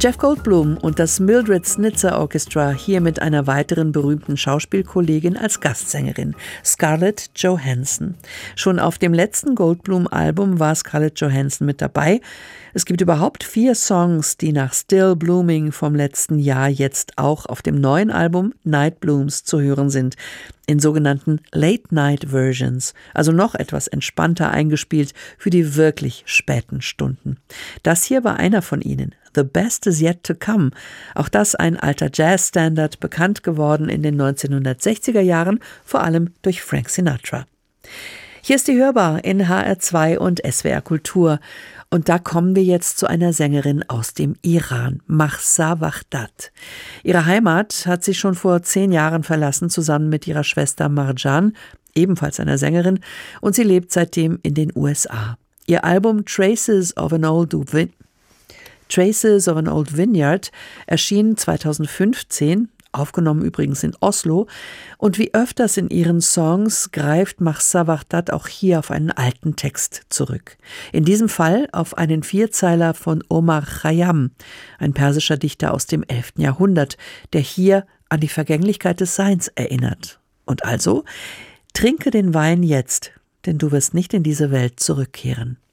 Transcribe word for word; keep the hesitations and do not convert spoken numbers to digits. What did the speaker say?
Jeff Goldblum und das Mildred Snitzer Orchestra hier mit einer weiteren berühmten Schauspielkollegin als Gastsängerin, Scarlett Johansson. Schon auf dem letzten Goldblum-Album war Scarlett Johansson mit dabei. Es gibt überhaupt vier Songs, die nach Still Blooming vom letzten Jahr jetzt auch auf dem neuen Album Night Blooms zu hören sind, in sogenannten Late-Night-Versions, also noch etwas entspannter eingespielt für die wirklich späten Stunden. Das hier war einer von ihnen, The Best Is Yet to Come, auch das ein alter Jazz-Standard, bekannt geworden in den neunzehnhundertsechziger Jahren, vor allem durch Frank Sinatra. Hier ist die Hörbar in H R zwei und S W R Kultur. Und da kommen wir jetzt zu einer Sängerin aus dem Iran, Mahsa Wahdat. Ihre Heimat hat sie schon vor zehn Jahren verlassen, zusammen mit ihrer Schwester Marjan, ebenfalls einer Sängerin, und sie lebt seitdem in den U S A. Ihr Album Traces of an Old Vin- Traces of an Old Vineyard erschien zweitausendfünfzehn, aufgenommen übrigens in Oslo, und wie öfters in ihren Songs greift Mahsa Wahdat auch hier auf einen alten Text zurück. In diesem Fall auf einen Vierzeiler von Omar Khayyam, ein persischer Dichter aus dem elften Jahrhundert, der hier an die Vergänglichkeit des Seins erinnert. Und also, trinke den Wein jetzt, denn du wirst nicht in diese Welt zurückkehren.